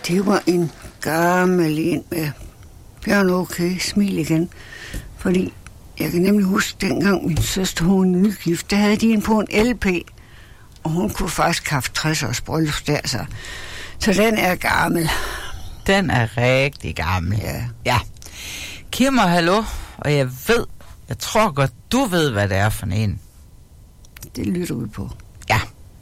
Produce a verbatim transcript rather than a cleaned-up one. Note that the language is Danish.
Det var en gammel en med Bjørn okay, smil igen. Fordi jeg kan nemlig huske, dengang min søster, hun var nygift, der havde de en på en L P. Og hun kunne faktisk have tres års bryllupsdag, så. Så den er gammel. Den er rigtig gammel. Ja. Ja. Kim og hallo, og jeg ved, jeg tror godt, du ved, hvad det er for en. Det lytter vi på.